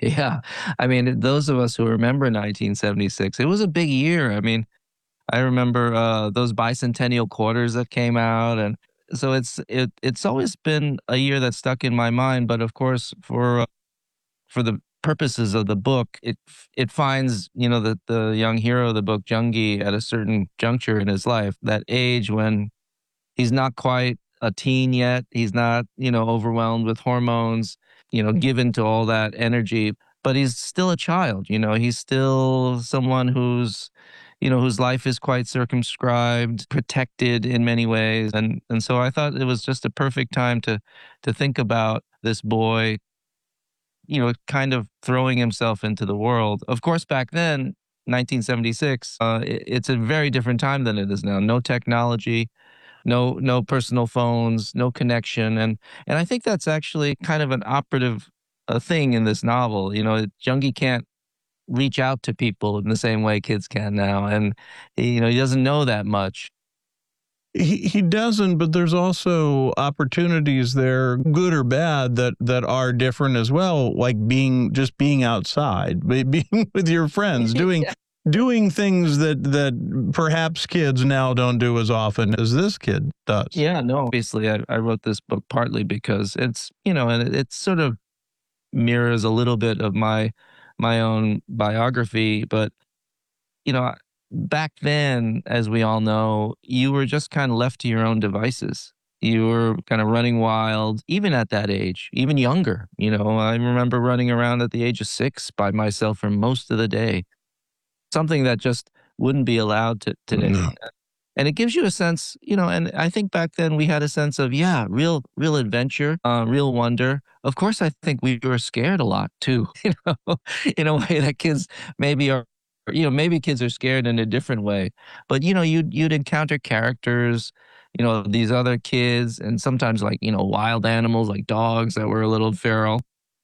Yeah. I mean, those of us who remember 1976, it was a big year. I mean, I remember those bicentennial quarters that came out, and so it's always been a year that stuck in my mind. But of course, for the purposes of the book, it finds the young hero of the book, Jungi, at a certain juncture in his life, that age when he's not quite a teen yet. He's not, overwhelmed with hormones, given to all that energy, but he's still a child. He's still someone whose life is quite circumscribed, protected in many ways. And so I thought it was just a perfect time to think about this boy, kind of throwing himself into the world. Of course, back then, 1976, it's a very different time than it is now. No technology, no personal phones, no connection, and I think that's actually kind of an operative thing in this novel. Jungi can't reach out to people in the same way kids can now, and he doesn't know that much. He doesn't, but there's also opportunities there, good or bad, that are different as well, like being outside, being with your friends, doing things that perhaps kids now don't do as often as this kid does. Yeah, no, obviously I wrote this book partly because and it sort of mirrors a little bit of my own biography, but you know, back then, as we all know, you were just kind of left to your own devices. You were kind of running wild, even at that age, even younger. I remember running around at the age of 6 by myself for most of the day, something that just wouldn't be allowed today. No. And it gives you a sense, and I think back then we had a sense of, yeah, real adventure, real wonder. Of course, I think we were scared a lot too, in a way that kids maybe are, maybe kids are scared in a different way. But, you'd encounter characters, these other kids, and sometimes like, wild animals like dogs that were a little feral,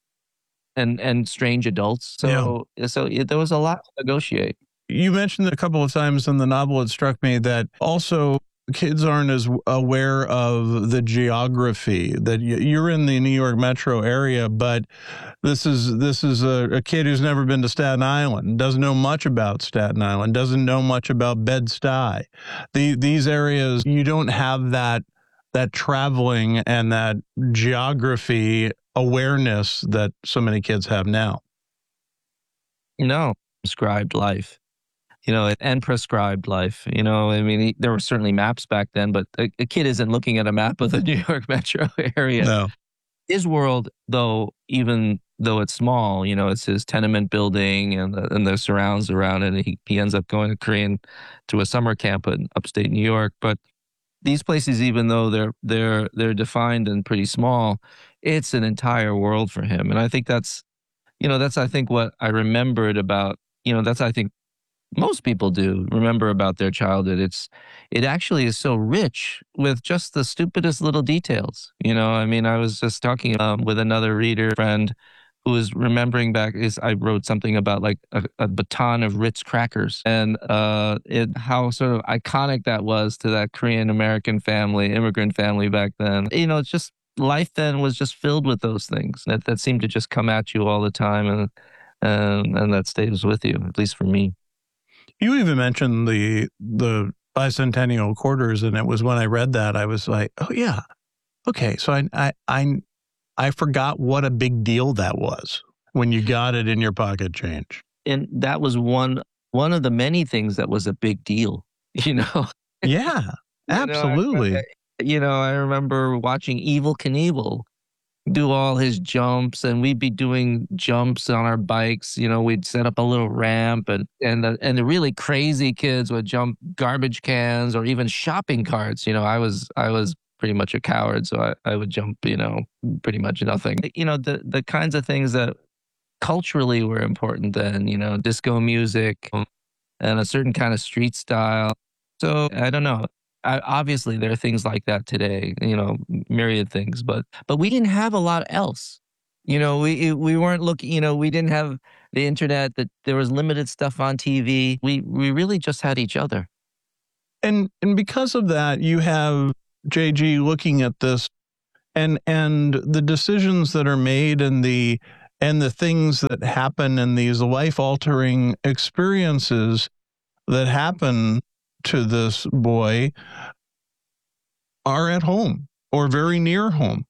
and strange adults. There was a lot to negotiate. You mentioned that a couple of times in the novel. It struck me that also kids aren't as aware of the geography, that you're in the New York metro area, but this is a kid who's never been to Staten Island, doesn't know much about Staten Island, doesn't know much about Bed-Stuy. These areas, you don't have that traveling and that geography awareness that so many kids have now. No, prescribed life. And prescribed life. I mean, there were certainly maps back then, but a kid isn't looking at a map of the New York metro area. No. His world, though, even though it's small, it's his tenement building and the surrounds around it. And he ends up going to a summer camp in upstate New York. But these places, even though they're defined and pretty small, it's an entire world for him. And I think that's I think what I remembered about, that's I think most people do remember about their childhood. It actually is so rich with just the stupidest little details. I mean, I was just talking with another reader friend who was remembering back. I wrote something about like a baton of Ritz crackers, and how sort of iconic that was to that Korean American family, immigrant family back then. It's just life then was just filled with those things that seemed to just come at you all the time, and that stays with you, at least for me. You even mentioned the bicentennial quarters, and it was when I read that I was like, oh yeah, okay. So I forgot what a big deal that was when you got it in your pocket change. And that was one of the many things that was a big deal. Yeah, absolutely. I remember watching Evel Knievel do all his jumps, and we'd be doing jumps on our bikes. We'd set up a little ramp, and the really crazy kids would jump garbage cans or even shopping carts. I was pretty much a coward, so I would jump, pretty much nothing. The kinds of things that culturally were important then, disco music and a certain kind of street style. So I don't know. Obviously, there are things like that today, myriad things, but we didn't have a lot else. We weren't looking, we didn't have the internet, that there was limited stuff on TV. We really just had each other. And because of that, you have JG looking at this and the decisions that are made and the and the things that happen in these life-altering experiences that happen to this boy are at home or very near home.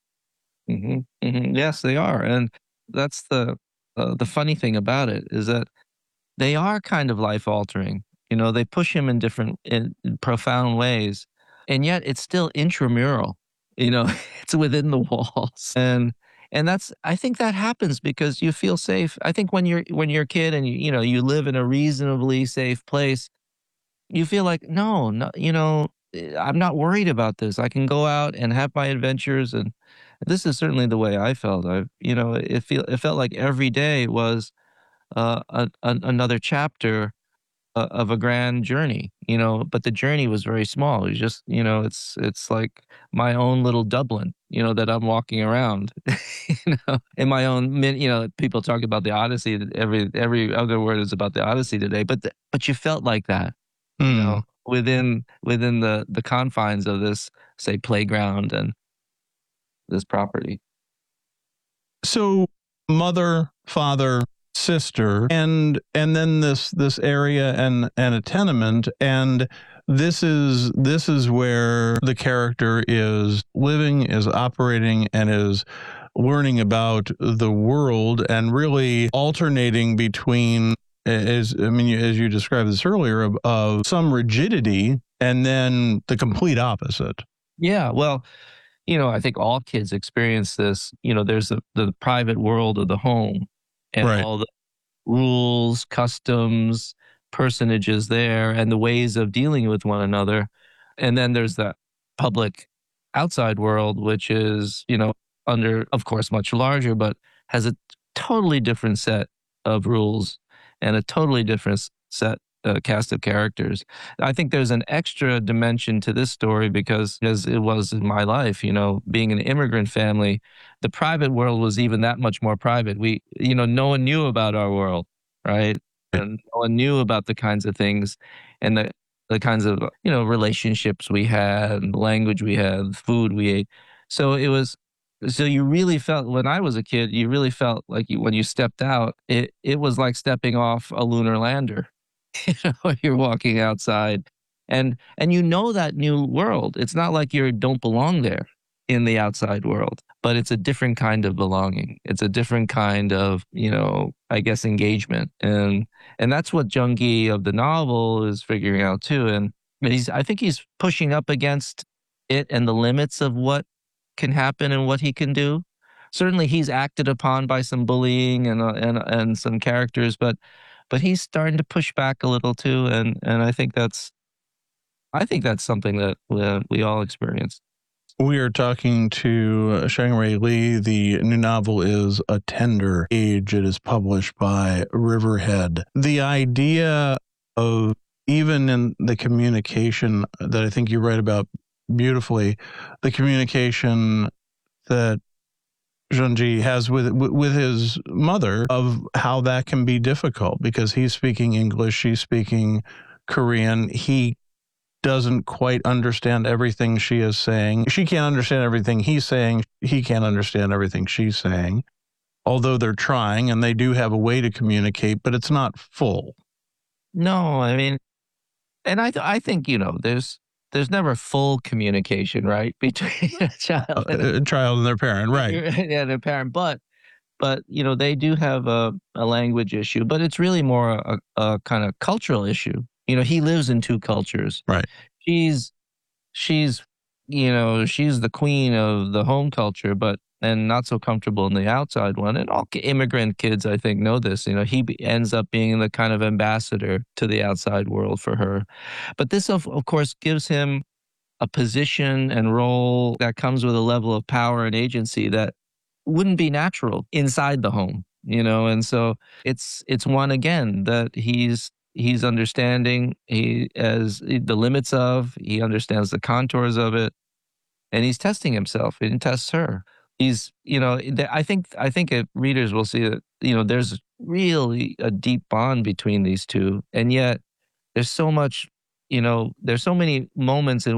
Yes, they are, and that's the funny thing about it is that they are kind of life altering. You know, they push him in in profound ways, and yet it's still intramural. You know, it's within the walls, and that's I think that happens because you feel safe. I think when you're a kid and you know you live in a reasonably safe place, you feel like no, no, you know, I'm not worried about this. I can go out and have my adventures, and this is certainly the way I felt. I, you know, it felt like every day was another chapter of a grand journey, you know, but the journey was very small. It was just, you know, it's like my own little Dublin, you know, that I'm walking around, you know, in my own, you know, people talk about the Odyssey. Every other word is about the Odyssey today, but you felt like that, you know, within the confines of this, say, playground and this property. So mother, father, sister, and then this area and a tenement, and this is where the character is living, is operating, and is learning about the world, and really alternating between, as I mean, as you described this earlier, of some rigidity and then the complete opposite. Yeah, well, you know, I think all kids experience this. You know, there's the private world of the home and Right. all the rules, customs, personages there, and the ways of dealing with one another. And then there's the public outside world, which is, you know, under, of course, much larger, but has a totally different set of rules and a totally different set cast of characters. I think there's an extra dimension to this story because, as it was in my life, you know, being an immigrant family, the private world was even that much more private. We, you know, no one knew about our world, right? And no one knew about the kinds of things and the kinds of, you know, relationships we had, and the language we had, the food we ate. So it was, so you really felt when I was a kid, you really felt like when you stepped out, it was like stepping off a lunar lander. You know, you're walking outside and you know that new world. It's not like you don't belong there in the outside world, but it's a different kind of belonging. It's a different kind of, you know, I guess engagement. And that's what Jungi of the novel is figuring out too. And I think he's pushing up against it and the limits of what can happen and what he can do. Certainly he's acted upon by some bullying and some characters, but he's starting to push back a little too, and I think that's something that we all experience. We are talking to Sheng-Rae Lee. The new novel is A Tender Age. It is published by Riverhead. The idea of, even in the communication that I think you write about beautifully, the communication that Jungi has with his mother, of how that can be difficult because he's speaking English, she's speaking Korean. He doesn't quite understand everything she is saying. She can't understand everything he's saying. He can't understand everything she's saying, although they're trying and they do have a way to communicate, but it's not full. No, I mean, and I think, you know, there's never full communication, right, between A child and their parent, right? Yeah, their parent, but you know, they do have a language issue, but it's really more a kind of cultural issue. You know, he lives in two cultures. Right. She's she's you know, she's the queen of the home culture, but and not so comfortable in the outside one. And all immigrant kids, I think, know this. You know, ends up being the kind of ambassador to the outside world for her. But this, of course, gives him a position and role that comes with a level of power and agency that wouldn't be natural inside the home, you know. And so it's one again that he's understanding, he as the limits of, he understands the contours of it, and he's testing himself and tests her. He's, you know, I think if readers will see that, you know, there's really a deep bond between these two, and yet there's so much, you know, there's so many moments in which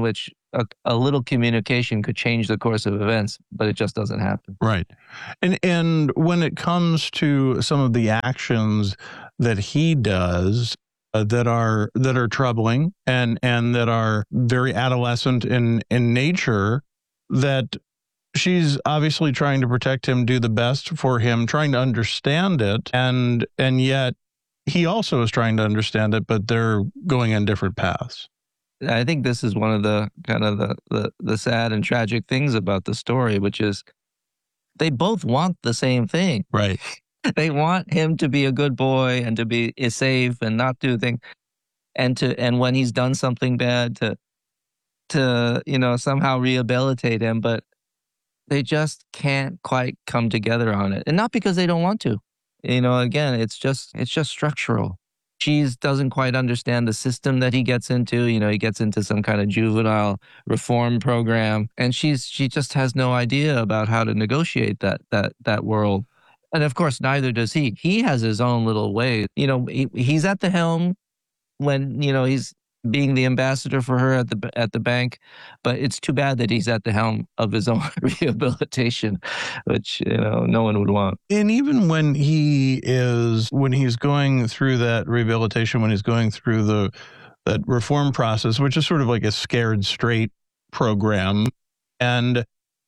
a little communication could change the course of events, but it just doesn't happen. Right. And when it comes to some of the actions that he does that are troubling and that are very adolescent in nature, that she's obviously trying to protect him, do the best for him, trying to understand it, and yet he also is trying to understand it, but they're going in different paths. I think this is one of the kind of the sad and tragic things about the story, which is they both want the same thing. Right. They want him to be a good boy and to be safe and not do things, and when he's done something bad to somehow rehabilitate him, but they just can't quite come together on it. And not because they don't want to. Again, it's just structural. She doesn't quite understand the system that he gets into. He gets into some kind of juvenile reform program, and she just has no idea about how to negotiate that world. And of course, neither does he. He has his own little way. He's at the helm when he's being the ambassador for her at the bank, but it's too bad that he's at the helm of his own rehabilitation, which no one would want. And even when he's going through that rehabilitation, when he's going through that reform process, which is sort of like a scared straight program, and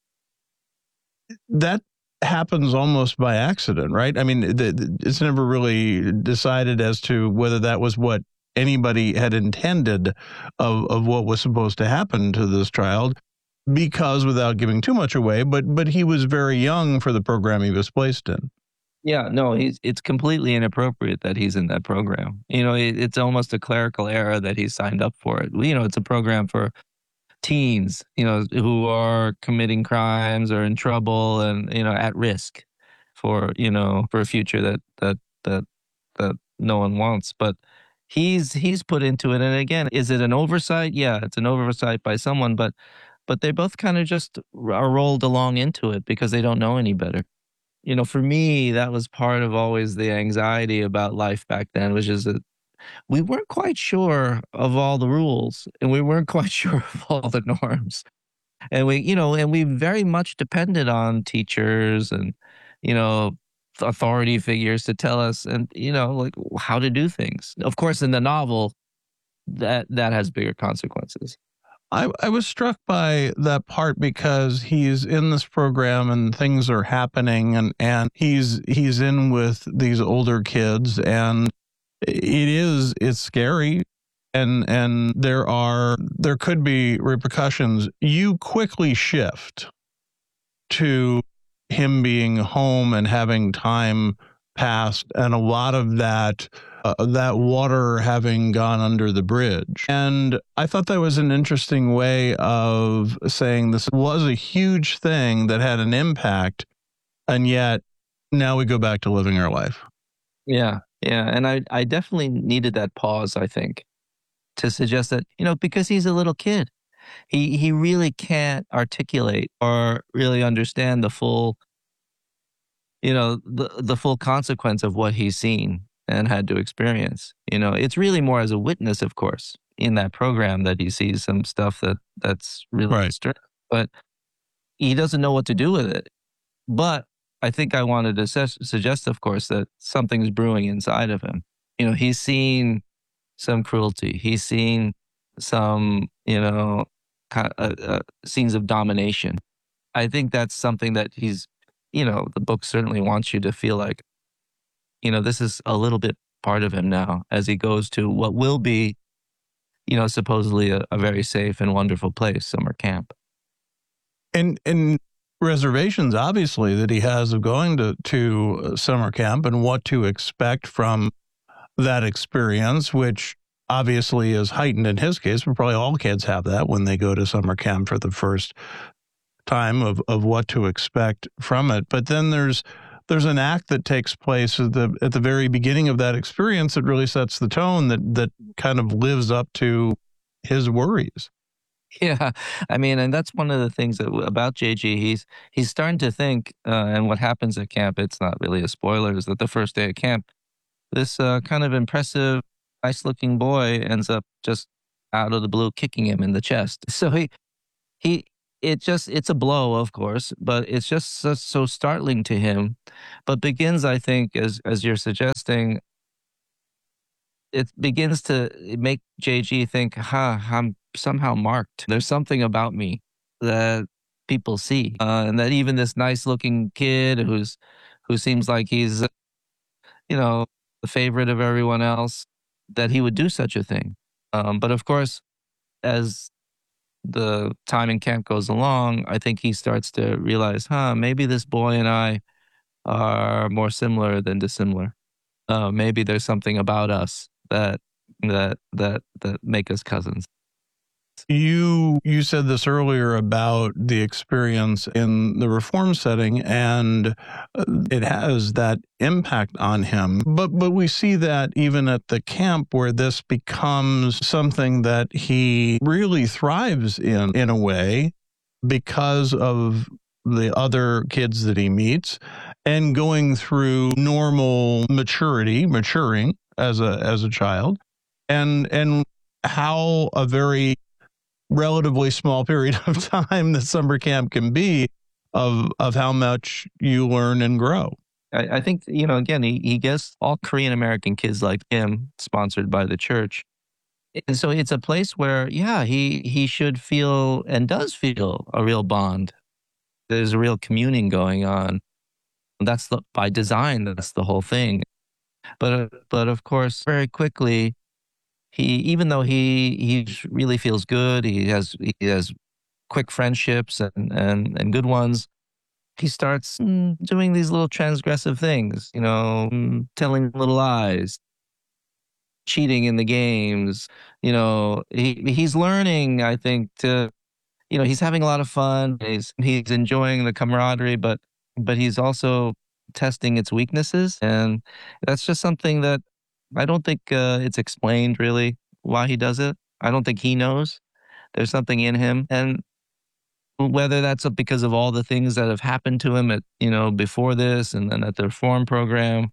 that happens almost by accident, right? I mean, it's never really decided as to whether that was what anybody had intended of what was supposed to happen to this child, because without giving too much away, but he was very young for the program he was placed in. Yeah, no, it's completely inappropriate that he's in that program. It's almost a clerical error that he signed up for it. It's a program for teens, who are committing crimes or in trouble and, at risk for a future that no one wants. But he's put into it. And again, is it an oversight? Yeah, it's an oversight by someone, but they both kind of just are rolled along into it because they don't know any better. For me, that was part of always the anxiety about life back then, which is that we weren't quite sure of all the rules and we weren't quite sure of all the norms. And we very much depended on teachers and, authority figures to tell us and, like how to do things. Of course, in the novel, that has bigger consequences. I was struck by that part because he's in this program and things are happening and he's in with these older kids, and it's scary, and there could be repercussions. You quickly shift to him being home and having time passed, and a lot of that water having gone under the bridge. And I thought that was an interesting way of saying this was a huge thing that had an impact, and yet now we go back to living our life. Yeah, yeah, and I definitely needed that pause, I think, to suggest that, because he's a little kid, he really can't articulate or really understand the full, the full consequence of what he's seen and had to experience. It's really more as a witness, of course, in that program that he sees some stuff that's really Right. disturbing, but he doesn't know what to do with it. But I think I wanted to suggest, of course, that something's brewing inside of him. He's seen some cruelty. He's seen some, scenes of domination. I think that's something that the book certainly wants you to feel like, this is a little bit part of him now as he goes to what will be, supposedly a very safe and wonderful place, summer camp. And reservations, obviously, that he has of going to summer camp and what to expect from that experience, which obviously is heightened in his case, but probably all kids have that when they go to summer camp for the first time of what to expect from it. But then there's an act that takes place at the very beginning of that experience that really sets the tone that kind of lives up to his worries. Yeah, I mean, and that's one of the things about JG. He's starting to think, and what happens at camp. It's not really a spoiler. Is that the first day at camp, this kind of impressive, nice-looking boy ends up just out of the blue kicking him in the chest. So he it's a blow, of course, but it's just so startling to him. But begins, I think, as you're suggesting, it begins to make JG think, huh, I'm somehow marked. There's something about me that people see. And that even this nice looking kid who seems like he's, you know, the favorite of everyone else, that he would do such a thing. But of course, as the time in camp goes along, I think he starts to realize, huh, maybe this boy and I are more similar than dissimilar. Maybe there's something about us that make us cousins. You said this earlier about the experience in the reform setting, and it has that impact on him. But we see that even at the camp, where this becomes something that he really thrives in a way, because of the other kids that he meets, and going through normal maturing as a child, and how a very relatively small period of time that summer camp can be of how much you learn and grow. I think, again, he gets all Korean American kids like him, sponsored by the church. And so it's a place where, yeah, he should feel and does feel a real bond. There's a real communing going on. By design, that's the whole thing. But of course, very quickly, even though he really feels good, he has quick friendships and good ones. He starts doing these little transgressive things, telling little lies, cheating in the games. He's learning, I think, to, he's having a lot of fun. He's enjoying the camaraderie, but he's also testing its weaknesses, and that's just something that I don't think it's explained really why he does it. I don't think he knows. There's something in him, and whether that's because of all the things that have happened to him before this and then at the reform program,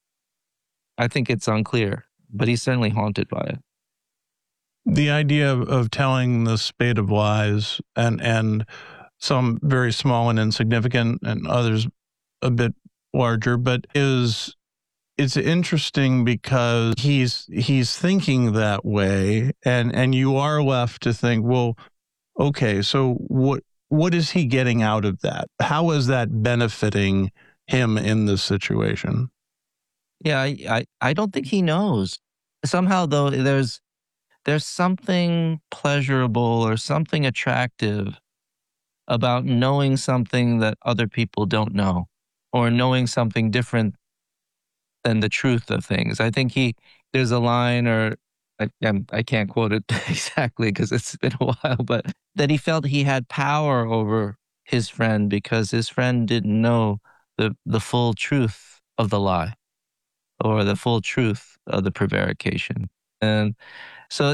I think it's unclear. But he's certainly haunted by it. The idea of telling the spate of lies, and some very small and insignificant, and others a bit larger, but it's interesting because he's thinking that way, and you are left to think, well, okay, so what is he getting out of that? How is that benefiting him in this situation? Yeah, I don't think he knows. Somehow, though, there's something pleasurable or something attractive about knowing something that other people don't know, or knowing something different than the truth of things. I think there's a line, or I can't quote it exactly because it's been a while, but that he felt he had power over his friend because his friend didn't know the full truth of the lie, or the full truth of the prevarication. And so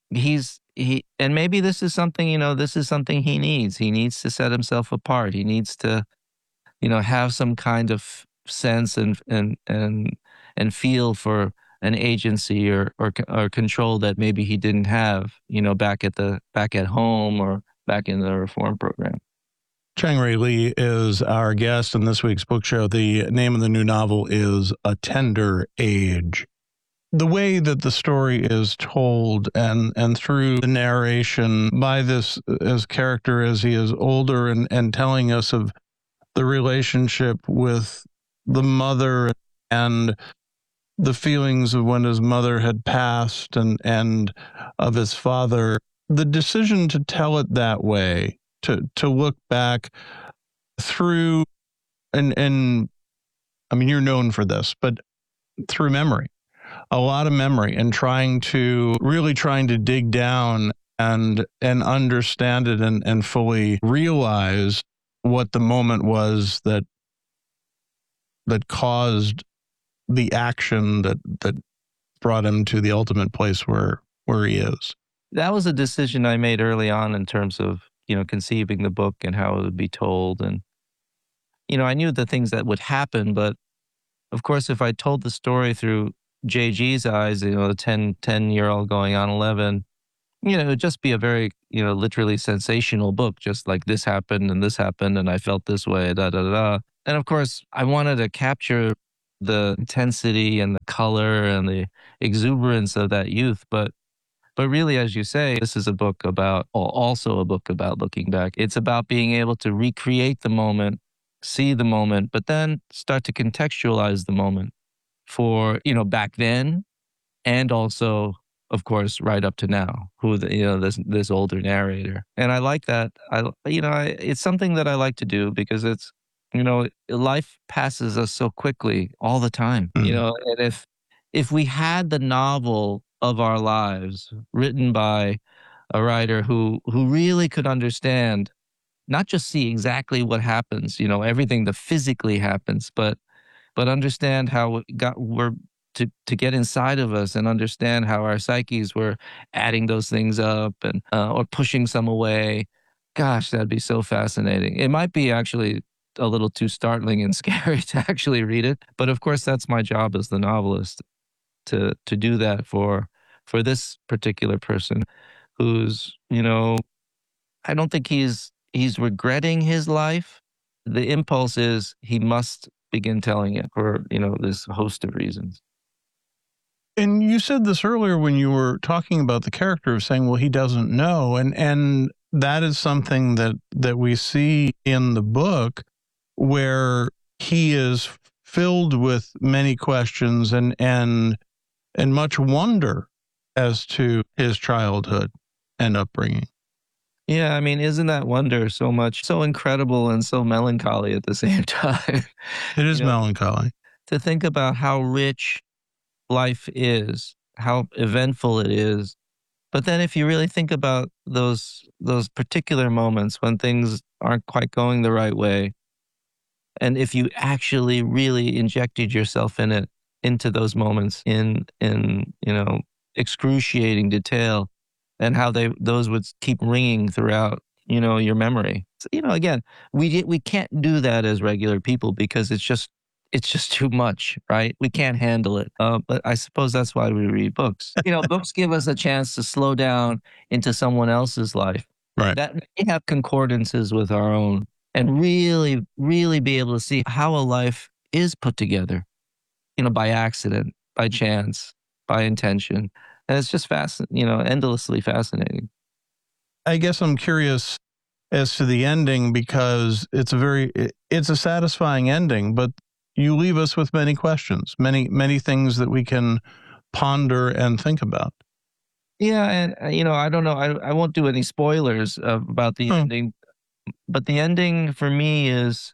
and maybe this is something, this is something he needs. He needs to set himself apart. He needs to, have some kind of sense and feel for an agency or control that maybe he didn't have, back at home or back in the reform program. Chang-Rae Lee is our guest in this week's book show. The name of the new novel is A Tender Age. The way that the story is told, and through the narration by this as character as he is older, and telling us of the relationship with the mother and the feelings of when his mother had passed, and of his father, the decision to tell it that way, to look back through, and I mean, you're known for this, but through memory, a lot of memory, and really trying to dig down and understand it, and fully realize what the moment was that caused the action that brought him to the ultimate place where he is. That was a decision I made early on in terms of, conceiving the book and how it would be told. And, I knew the things that would happen, but of course, if I told the story through JG's eyes, the 10-year-old going on 11, it'd just be a very, literally sensational book, just like this happened and I felt this way, da da da. Da. And of course, I wanted to capture the intensity and the color and the exuberance of that youth. But really, as you say, this is a book about, also a book about looking back. It's about being able to recreate the moment, see the moment, but then start to contextualize the moment for, back then, and also, of course, right up to now, this older narrator. And I like that. It's something that I like to do because it's, life passes us so quickly all the time, and if we had the novel of our lives written by a writer who really could understand, not just see exactly what happens, everything that physically happens, but understand how it got we're to get inside of us and understand how our psyches were adding those things up and or pushing some away. Gosh, that'd be so fascinating. It might be actually a little too startling and scary to actually read it, but of course that's my job as the novelist to do that for this particular person who's, I don't think he's regretting his life. The impulse is he must begin telling it for, this host of reasons. And you said this earlier when you were talking about the character of saying, well, he doesn't know. And that is something that we see in the book where he is filled with many questions and much wonder as to his childhood and upbringing. Yeah, I mean, isn't that wonder so incredible and so melancholy at the same time? It is melancholy. To think about how rich life is, how eventful it is. But then if you really think about those particular moments when things aren't quite going the right way, and if you actually really injected yourself into those moments in excruciating detail, and how those would keep ringing throughout your memory. So, again, we can't do that as regular people because it's just too much, right? We can't handle it. But I suppose that's why we read books. Books give us a chance to slow down into someone else's life, right, that may have concordances with our own, and really, really be able to see how a life is put together, by accident, by chance, by intention. And it's just endlessly fascinating. I guess I'm curious as to the ending because it's a satisfying ending, but you leave us with many questions, many things that we can ponder and think about. Yeah, and I don't know. I won't do any spoilers about the ending, but the ending for me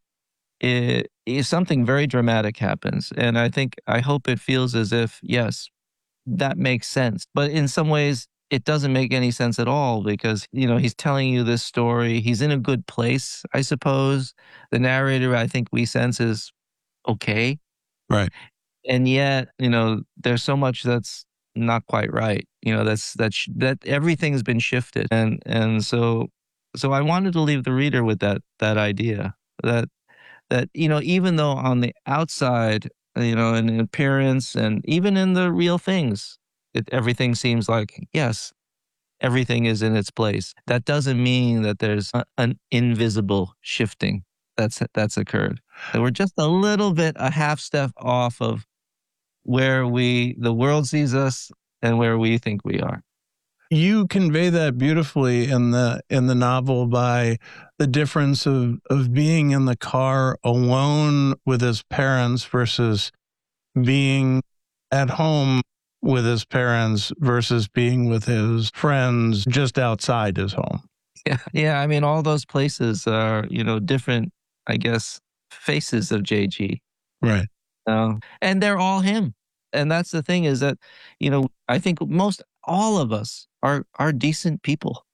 is something very dramatic happens, and I hope it feels as if yes, that makes sense. But in some ways, it doesn't make any sense at all because, he's telling you this story. He's in a good place, I suppose. The narrator, I think we sense is okay. Right. And yet, there's so much that's not quite right. That everything's been shifted. And so I wanted to leave the reader with that idea that even though on the outside, in appearance and even in the real things, everything seems like yes, everything is in its place. That doesn't mean that there's an invisible shifting that's occurred. That we're just a half step off of where the world sees us and where we think we are. You convey that beautifully in the novel by the difference of being in the car alone with his parents versus being at home with his parents versus being with his friends just outside his home. Yeah. Yeah. I mean, all those places are, different, I guess, faces of JG. Right. And they're all him. And that's the thing is that, I think all of us are decent people.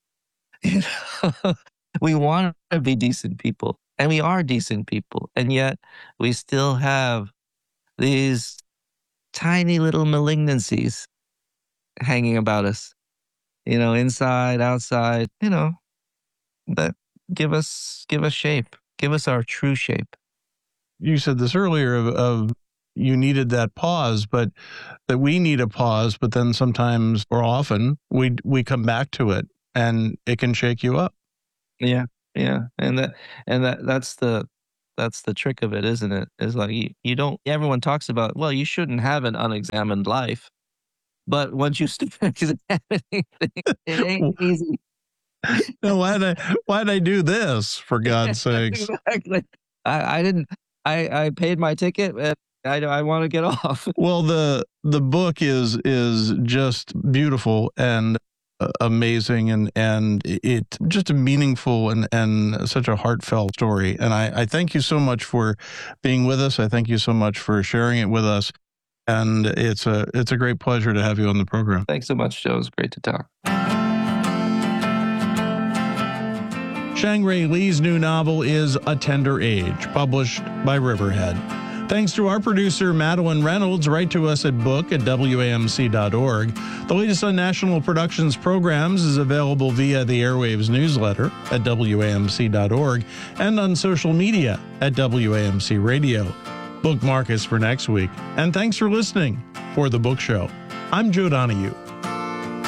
We want to be decent people and we are decent people. And yet we still have these tiny little malignancies hanging about us, inside, outside, that give us shape, give us our true shape. You said this earlier of you needed that pause, but that we need a pause, but then sometimes or often we come back to it and it can shake you up. Yeah, yeah, that's the trick of it, isn't it? Is like you don't. Everyone talks about, well, you shouldn't have an unexamined life, but once you start examining things, it ain't easy. No, why'd I do this, for God's sakes? Exactly. I didn't. I paid my ticket, and I want to get off. Well, the book is just beautiful and amazing, and it just a meaningful and such a heartfelt story. And I thank you so much for being with us. I thank you so much for sharing it with us. And it's a great pleasure to have you on the program. Thanks so much, Joe. It was great to talk. Shang-Rae Lee's new novel is A Tender Age, published by Riverhead. Thanks to our producer, Madeline Reynolds. Write to us at book@wamc.org. The latest on National Productions programs is available via the Airwaves newsletter at wamc.org and on social media at WAMC Radio. Bookmark us for next week. And thanks for listening for The Book Show. I'm Joe Donahue.